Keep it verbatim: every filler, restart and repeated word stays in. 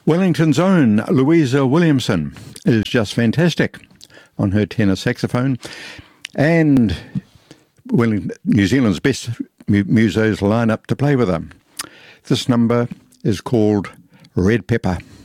Wellington's own Louisa Williamson is just fantastic on her tenor saxophone, and Wellington, New Zealand's best mu- musos line up to play with her. This number is called Red Pepper.